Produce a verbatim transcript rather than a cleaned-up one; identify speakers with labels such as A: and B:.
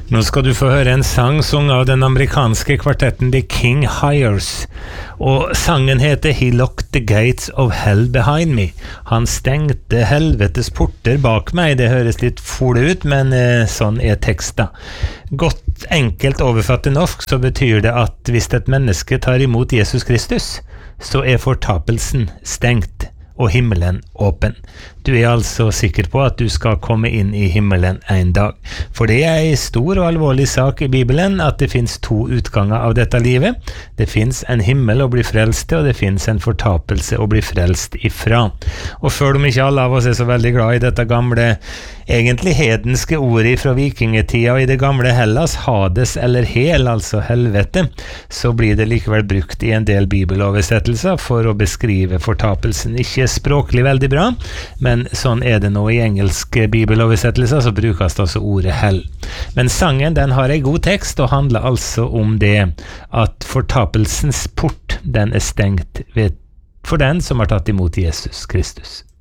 A: Nå skal du få høre en sang sung av den amerikanske kvartetten The King Hires, og sangen heter He Locked the Gates of Hell Behind Me. Han stengte helvetes porter bak meg. Det høres litt fole ut, men eh, sånn er teksta. Godt enkelt oversatt til norsk så betyr det at hvis et menneske tar imot Jesus Kristus, så er fortapelsen stengt og himmelen åpen. Du er altså sikker på at du skal komme inn i himmelen en dag. For det er en stor og alvorlig sak i Bibelen at det finnes to utganger av dette livet. Det finnes en himmel å bli frelst til, og det finnes en fortapelse å bli frelst ifra. Og selv om ikke alle av oss er så veldig glad i dette gamle, egentlig hedenske ordet fra vikingetida og i det gamle Hellas, Hades eller Hel, altså helvete, så blir det likevel brukt i en del bibeloversettelser for å beskrive fortapelsen. Ikke språklig veldig bra, men sånn er det nå i engelske bibeloversettelser, så brukes det altså ordet hell. Men sangen, den har en god tekst og handler altså om det at fortapelsens port, den er stengt ved, for den som har tatt imot Jesus Kristus.